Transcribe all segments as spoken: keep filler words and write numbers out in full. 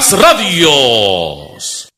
Más Radios.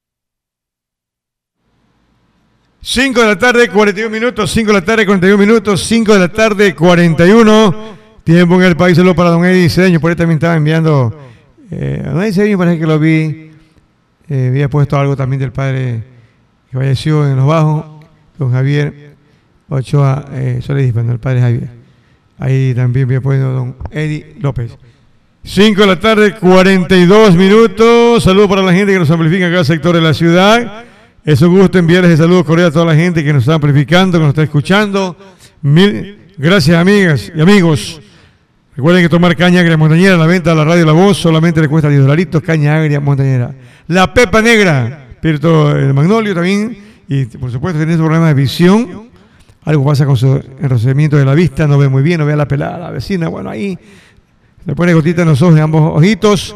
cinco de la tarde, cuarenta y uno minutos, cinco de la tarde, cuarenta y uno minutos, cinco de la tarde, cuarenta y uno. Tiempo en el país, solo para don Eddie Cedeño, por ahí también estaba enviando, eh, a don Eddie Cedeño parece que lo vi, eh, había puesto algo también del padre que falleció en Los Bajos, don Javier Ochoa eh, Solís, bueno, el padre Javier. Ahí también había puesto don Eddie López. cinco de la tarde, cuarenta y dos minutos. Saludos para la gente que nos amplifica en cada sector de la ciudad. Es un gusto enviarles el saludo cordial a toda la gente que nos está amplificando, que nos está escuchando. Mil gracias, amigas y amigos. Recuerden que tomar caña agria montañera, la venta de la radio La Voz, solamente le cuesta diez dolaritos, caña agria montañera. La pepa negra, Pirto el Magnolio también. Y por supuesto, si tienes problemas de visión, algo pasa con su enrojecimiento de la vista, no ve muy bien, no ve a la pelada, la vecina, bueno, ahí le pone gotita en los ojos de ambos ojitos.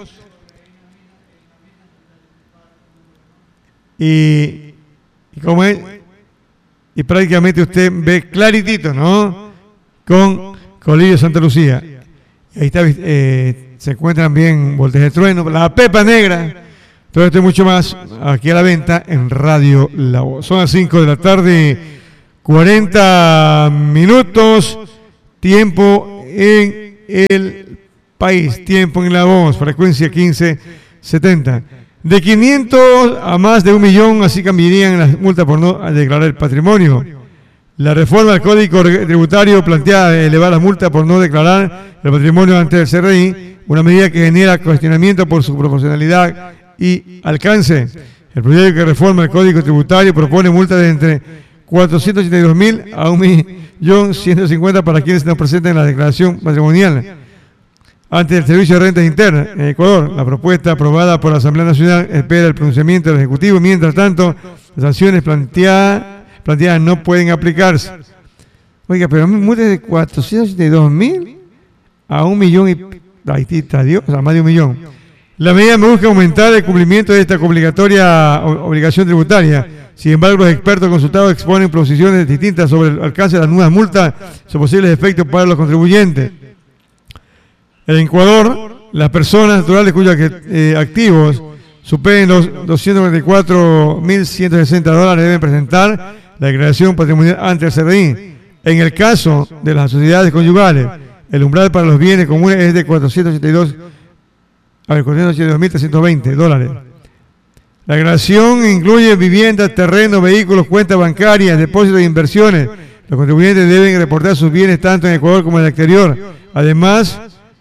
Y, y como es, y prácticamente usted ve claritito, ¿no? Con Colillo Santa Lucía. Ahí está, eh, se encuentran bien Voltes de Trueno, la pepa negra. Todo esto y mucho más aquí a la venta en Radio La Voz. Son las cinco de la tarde, cuarenta minutos. Tiempo en el país, tiempo en La Voz, frecuencia quince setenta. De quinientos a más de un millón, así cambiarían las multas por no declarar el patrimonio. La reforma del Código Tributario plantea elevar las multas por no declarar el patrimonio ante el C R I, una medida que genera cuestionamiento por su proporcionalidad y alcance. El proyecto que reforma el Código Tributario propone multas de entre cuatrocientos ochenta y dos mil a un millón ciento cincuenta para quienes no presenten la declaración patrimonial ante el Servicio de Rentas Internas en Ecuador. La propuesta aprobada por la Asamblea Nacional espera el pronunciamiento del Ejecutivo. Mientras tanto, las sanciones planteadas, planteadas no pueden aplicarse. Oiga, pero multas de cuatrocientos ochenta y dos mil a un millón y... Ahí está Dios, o sea, más de un millón. La medida busca aumentar el cumplimiento de esta obligatoria obligación tributaria. Sin embargo, los expertos consultados exponen posiciones distintas sobre el alcance de las nuevas multas, sus posibles efectos para los contribuyentes. En Ecuador, las personas naturales cuyos eh, activos superen los doscientos cuarenta y cuatro mil ciento sesenta dólares deben presentar la declaración patrimonial ante el C R I. En el caso de las sociedades conyugales, el umbral para los bienes comunes es de cuatrocientos ochenta y dos mil trescientos veinte dólares. La declaración incluye viviendas, terrenos, vehículos, cuentas bancarias, depósitos e inversiones. Los contribuyentes deben reportar sus bienes tanto en Ecuador como en el exterior. Además,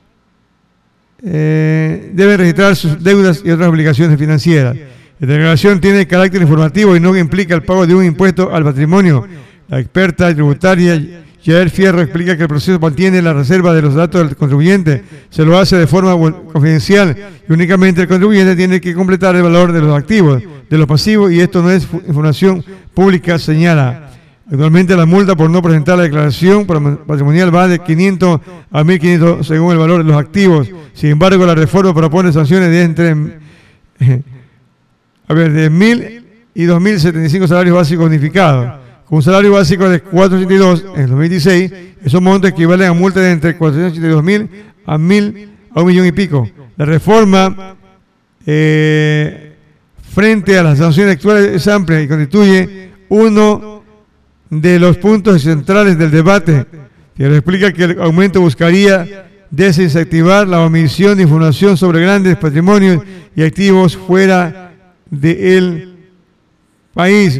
eh, deben registrar sus deudas y otras obligaciones financieras. La declaración tiene carácter informativo y no implica el pago de un impuesto al patrimonio. La experta tributaria Yael Fierro explica que el proceso mantiene la reserva de los datos del contribuyente, se lo hace de forma confidencial y únicamente el contribuyente tiene que completar el valor de los activos, de los pasivos, y esto no es información pública, señala. Actualmente la multa por no presentar la declaración patrimonial va de quinientos a mil quinientos según el valor de los activos. Sin embargo, la reforma propone sanciones de entre eh, a ver, de mil y dos mil setenta y cinco salarios básicos unificados. Con un salario básico de cuatrocientos ochenta y dos en dos mil dieciséis, esos montos equivalen a multas de entre cuatrocientos ochenta y dos mil a mil a un millón y pico. La reforma eh, frente a las sanciones actuales es amplia y constituye uno de los puntos centrales del debate, que le explica que el aumento buscaría desincentivar la omisión de información sobre grandes patrimonios y activos fuera del país.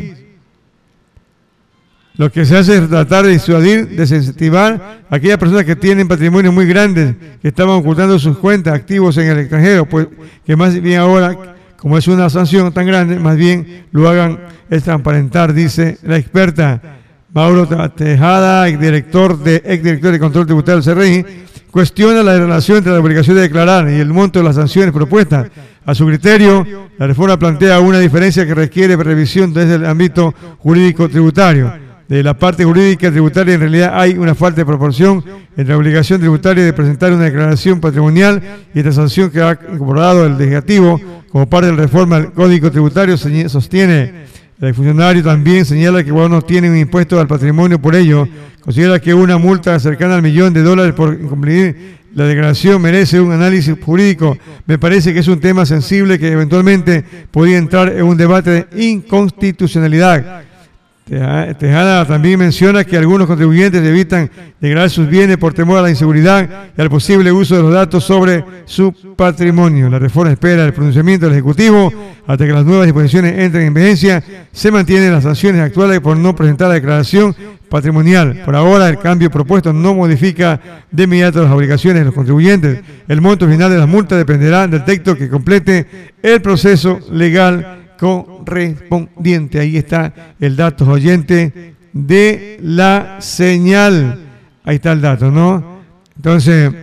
Lo que se hace es tratar de disuadir, desincentivar a aquellas personas que tienen patrimonios muy grandes, que estaban ocultando sus cuentas, activos en el extranjero, pues que más bien ahora, como es una sanción tan grande, más bien lo hagan es transparentar, dice la experta. Mauro Tejada, exdirector de, exdirector de Control Tributario del C R I, cuestiona la relación entre la obligación de declarar y el monto de las sanciones propuestas. A su criterio, la reforma plantea una diferencia que requiere revisión desde el ámbito jurídico tributario. De la parte jurídica tributaria, en realidad hay una falta de proporción entre la obligación tributaria de presentar una declaración patrimonial y esta sanción que ha incorporado el legislativo como parte de la reforma del Código Tributario, sostiene. El funcionario también señala que Ecuador no tiene un impuesto al patrimonio, por ello considera que una multa cercana al millón de dólares por incumplir la declaración merece un análisis jurídico. Me parece que es un tema sensible que eventualmente podría entrar en un debate de inconstitucionalidad. Tejada también menciona que algunos contribuyentes evitan declarar sus bienes por temor a la inseguridad y al posible uso de los datos sobre su patrimonio. La reforma espera el pronunciamiento del Ejecutivo hasta que las nuevas disposiciones entren en vigencia. Se mantienen las sanciones actuales por no presentar la declaración patrimonial. Por ahora, el cambio propuesto no modifica de inmediato las obligaciones de los contribuyentes. El monto final de las multas dependerá del texto que complete el proceso legal correspondiente. Ahí está el dato oyente de la señal. Ahí está el dato, ¿no? Entonces,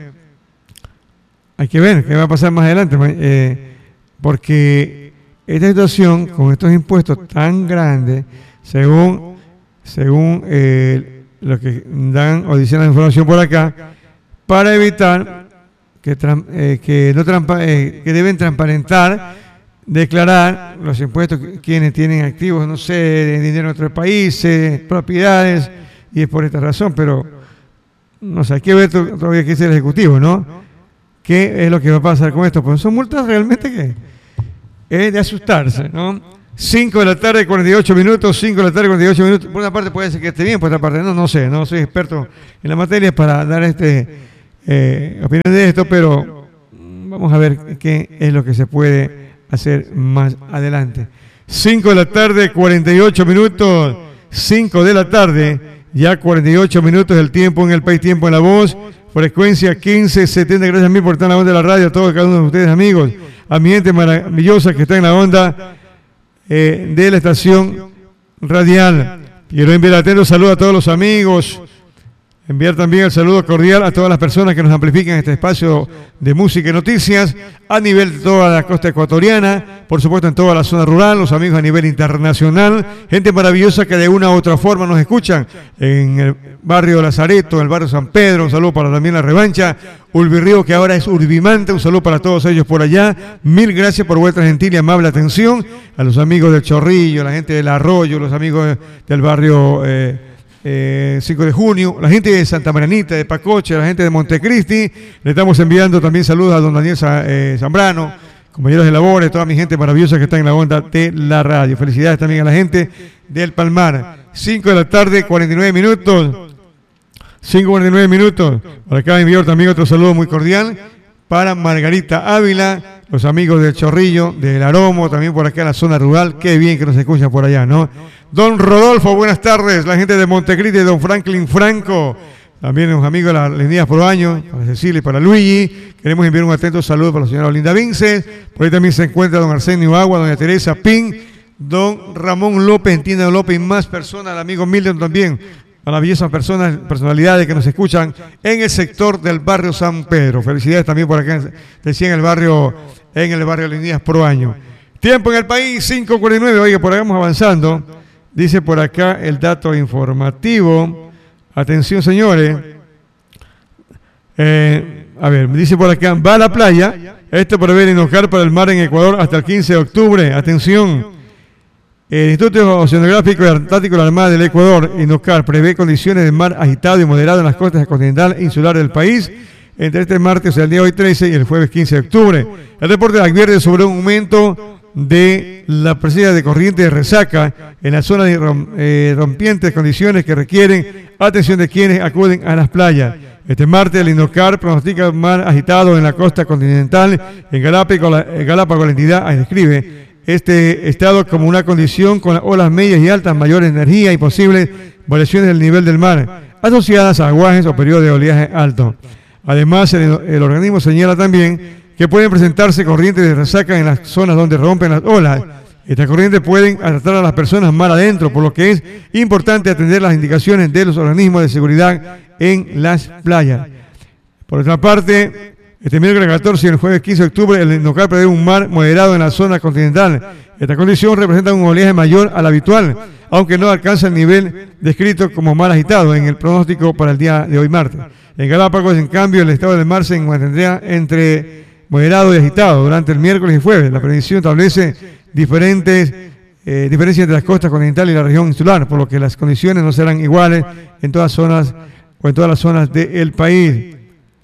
hay que ver qué va a pasar más adelante, eh, porque esta situación con estos impuestos tan grandes, según, según eh, lo que dan o dicen la información por acá, para evitar que, eh, que, no trampa, eh, que deben transparentar, declarar los impuestos que quienes tienen activos, no sé, de dinero en otros países, propiedades, y es por esta razón, pero no sé, hay que ver todavía qué dice el Ejecutivo, ¿no? ¿Qué es lo que va a pasar con esto? Pues son multas realmente que es de asustarse, ¿no? cinco de la tarde, cuarenta y ocho minutos, cinco de la tarde, cuarenta y ocho minutos. Por una parte puede ser que esté bien, por otra parte no, no sé, no soy experto en la materia para dar este eh, opinión de esto, pero vamos a ver qué es lo que se puede hacer más adelante. cinco de la tarde, cuarenta y ocho minutos, cinco de la tarde, ya cuarenta y ocho minutos el tiempo en el país, tiempo en la voz, frecuencia quince setenta. Gracias a mí por estar en la onda de la radio, a todos cada uno de ustedes, amigos, a mi gente maravillosa que está en la onda eh, de la estación radial. Quiero enviar atento saludo a todos los amigos, enviar también el saludo cordial a todas las personas que nos amplifican este espacio de música y noticias a nivel de toda la costa ecuatoriana, por supuesto en toda la zona rural, los amigos a nivel internacional, gente maravillosa que de una u otra forma nos escuchan en el barrio Lazareto, en el barrio San Pedro, un saludo para también la Revancha, Ulvirrío, que ahora es Urbimante, un saludo para todos ellos por allá. Mil gracias por vuestra gentil y amable atención, a los amigos del Chorrillo, la gente del Arroyo, los amigos del barrio eh, Eh, cinco de junio, la gente de Santa Marianita, de Pacoche, la gente de Montecristi. Le estamos enviando también saludos a don Daniel eh, Zambrano, compañeros de labores, toda mi gente maravillosa que está en la onda de la radio. Felicidades también a la gente del Palmar. cinco de la tarde, cuarenta y nueve minutos. cinco cuarenta y nueve minutos. Por acá envío también otro saludo muy cordial para Margarita Ávila, los amigos del Chorrillo, del Aromo, también por acá en la zona rural. Qué bien que nos escuchan por allá, ¿no? Don Rodolfo, buenas tardes. La gente de Montecristi, don Franklin Franco, también los amigos de las líneas por año, para Cecilia y para Luigi. Queremos enviar un atento saludo para la señora Olinda Vince. Por ahí también se encuentra don Arsenio Agua, doña Teresa Pin, don Ramón López, entienda López y más personas, el amigo Milton también. Maravillosas personas, personalidades que nos escuchan en el sector del barrio San Pedro. Felicidades también por acá, decía en el barrio, en el barrio Líneas Pro Año. Tiempo en el país, cinco cuarenta y nueve. Oiga, por acá vamos avanzando. Dice por acá el dato informativo. Atención, señores. Eh, a ver, dice por acá, va a la playa. Esto para ver inocar para el mar en Ecuador hasta el quince de octubre. Atención. El Instituto Oceanográfico y Antártico de la Armada del Ecuador, INOCAR, prevé condiciones de mar agitado y moderado en las costas continental e insular del país entre este martes, o sea, el día de hoy trece y el jueves quince de octubre. El reporte advierte sobre un aumento de la presencia de corriente de resaca en la zona de eh, rompientes condiciones que requieren atención de quienes acuden a las playas. Este martes el INOCAR pronostica mar agitado en la costa continental. En Galápagos la, en Galápagos, la entidad describe este estado como una condición con olas medias y altas, mayor energía y posibles variaciones del nivel del mar, asociadas a aguajes o periodos de oleaje alto. Además, el, el organismo señala también que pueden presentarse corrientes de resaca en las zonas donde rompen las olas. Estas corrientes pueden arrastrar a las personas mar adentro, por lo que es importante atender las indicaciones de los organismos de seguridad en las playas. Por otra parte, este miércoles catorce y el jueves quince de octubre, el INOCAR prevé un mar moderado en la zona continental. Esta condición representa un oleaje mayor al habitual, aunque no alcanza el nivel descrito como mar agitado en el pronóstico para el día de hoy martes. En Galápagos, en cambio, el estado del mar se mantendrá entre moderado y agitado durante el miércoles y jueves. La predicción establece diferentes eh, diferencias entre las costas continentales y la región insular, por lo que las condiciones no serán iguales en todas zonas o en todas las zonas del país.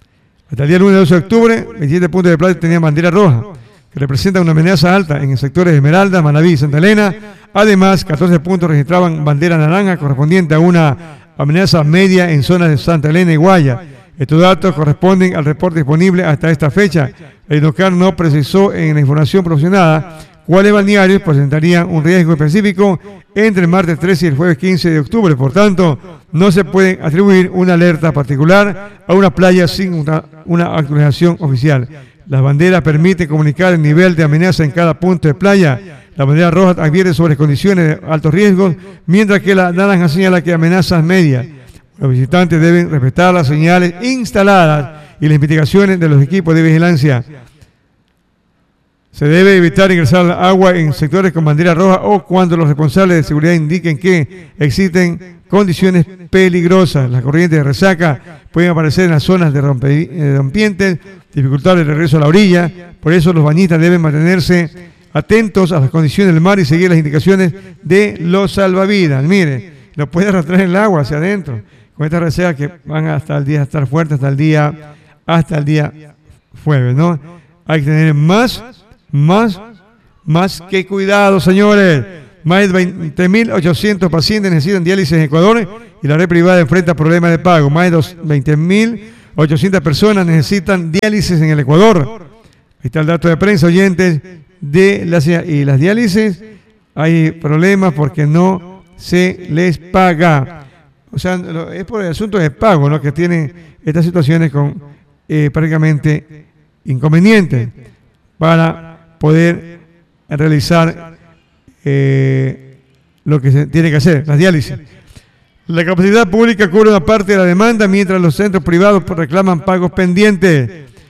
Hasta el día lunes doce de octubre, veintisiete puntos de playa tenían bandera roja, que representa una amenaza alta en sectores de Esmeralda, Manabí y Santa Elena. Además, catorce puntos registraban bandera naranja, correspondiente a una amenaza media en zonas de Santa Elena y Guaya. Estos datos corresponden al reporte disponible hasta esta fecha. El INOCAR no precisó en la información proporcionada cuáles balnearios presentarían un riesgo específico entre el martes trece y el jueves quince de octubre. Por tanto, no se puede atribuir una alerta particular a una playa sin una, una actualización oficial. Las banderas permiten comunicar el nivel de amenaza en cada punto de playa. La bandera roja advierte sobre condiciones de altos riesgos, mientras que la naranja señala que amenazas medias. Los visitantes deben respetar las señales instaladas y las investigaciones de los equipos de vigilancia. Se debe evitar ingresar al agua en sectores con bandera roja o cuando los responsables de seguridad indiquen que existen condiciones peligrosas. Las corrientes de resaca pueden aparecer en las zonas de rompientes, dificultar el regreso a la orilla. Por eso los bañistas deben mantenerse atentos a las condiciones del mar y seguir las indicaciones de los salvavidas. Mire, lo puede arrastrar en el agua hacia adentro. Con estas resaca que van hasta el día, a estar fuertes hasta el día, hasta el día jueves, ¿no? Hay que tener más, más, más que cuidado, señores. Más de veinte mil ochocientos pacientes necesitan diálisis en Ecuador y la red privada enfrenta problemas de pago. Más de veinte mil ochocientas personas necesitan diálisis en el Ecuador. Ahí está el dato de prensa, oyentes, de las, y las diálisis. Hay problemas porque no se les paga. O sea, es por el asunto de pago, ¿no?, que tienen estas situaciones con eh, prácticamente inconvenientes para poder realizar eh, lo que se tiene que hacer, las diálisis. La capacidad pública cubre una parte de la demanda, mientras los centros privados reclaman pagos pendientes.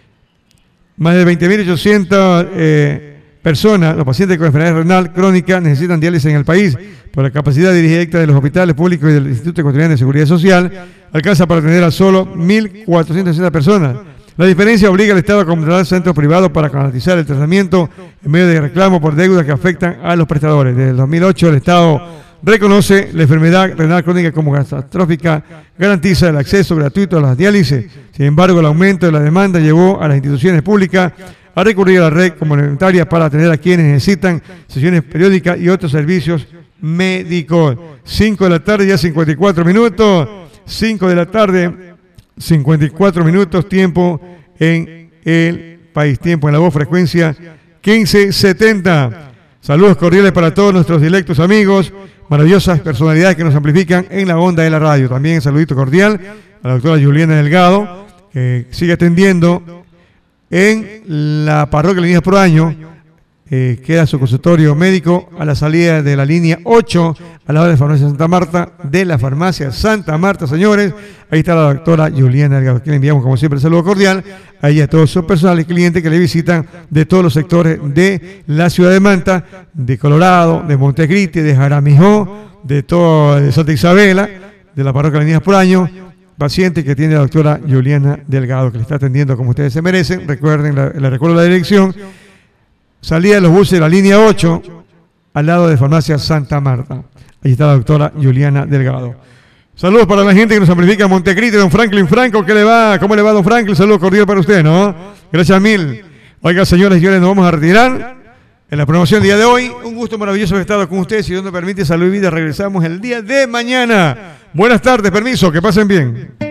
Más de veinte mil ochocientas eh, personas, los pacientes con enfermedad renal crónica, necesitan diálisis en el país. Por la capacidad directa de los hospitales públicos y del Instituto Ecuatoriano de Seguridad Social, alcanza para atender a solo mil cuatrocientas sesenta personas. La diferencia obliga al Estado a contratar centros privados para garantizar el tratamiento en medio de reclamos por deudas que afectan a los prestadores. Desde el dos mil ocho, el Estado reconoce la enfermedad renal crónica como catastrófica, garantiza el acceso gratuito a las diálisis. Sin embargo, el aumento de la demanda llevó a las instituciones públicas a recurrir a la red comunitaria para atender a quienes necesitan sesiones periódicas y otros servicios médicos. cinco de la tarde, ya cincuenta y cuatro minutos. cinco de la tarde, cincuenta y cuatro minutos, tiempo en el país. Tiempo en la voz, frecuencia quince setenta. Saludos cordiales para todos nuestros directos amigos, maravillosas personalidades que nos amplifican en la onda de la radio. También saludito cordial a la doctora Juliana Delgado, que sigue atendiendo en la parroquia de Líneas por Año. Eh, queda su consultorio médico a la salida de la línea ocho, al lado de la farmacia Santa Marta, de la farmacia Santa Marta, señores. Ahí está la doctora Juliana Delgado, que le enviamos como siempre el saludo cordial a ella, a todos sus personales clientes que le visitan de todos los sectores de la ciudad de Manta, de Colorado, de Montecristi, de Jaramijó, de todo, de Santa Isabela, de la parroquia de Líneas por Año. Paciente que tiene la doctora Juliana Delgado, que le está atendiendo como ustedes se merecen. Recuerden, la, la recuerdo la dirección. Salida de los buses de la línea ocho, al lado de farmacia Santa Marta. Ahí está la doctora Juliana Delgado. Saludos para la gente que nos amplifica en Montecristi, don Franklin Franco. ¿Qué le va? ¿Cómo le va, don Franklin? Saludos cordiales para usted, ¿no? Gracias mil. Oiga, señores y señores, nos vamos a retirar en la promoción del día de hoy. Un gusto maravilloso haber estado con ustedes. Si Dios nos permite, salud y vida. Regresamos el día de mañana. Buenas tardes, permiso, que pasen bien.